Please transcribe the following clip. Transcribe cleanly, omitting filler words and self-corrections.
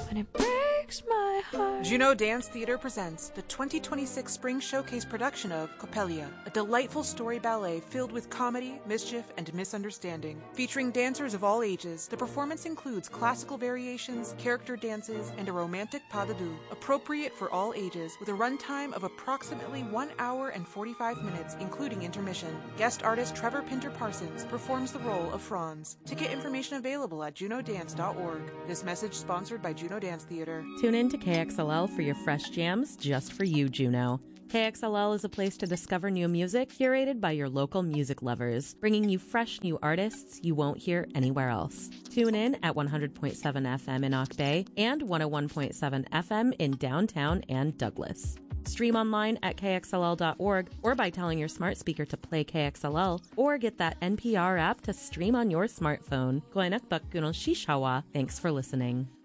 and it breaks my heart. Juneau Dance Theater presents the 2026 Spring Showcase production of Coppelia, a delightful story ballet filled with comedy, mischief, and misunderstanding. Featuring dancers of all ages, the performance includes classical variations, character dances, and a romantic pas de deux, appropriate for all ages, with a runtime of approximately 1 hour and 45 minutes, including intermission. Guest artist Trevor Pinter Parsons performs the role of Franz. Ticket information available at juneaudance.org. This message sponsored by Juneau Dance Theater. Tune in to KXLL for your fresh jams just for you, Juneau. KXLL is a place to discover new music curated by your local music lovers, bringing you fresh new artists you won't hear anywhere else. Tune in at 100.7 FM in Ock Bay and 101.7 FM in downtown and Douglas. Stream online at kxll.org or by telling your smart speaker to play KXLL, or get that NPR app to stream on your smartphone. Thanks for listening.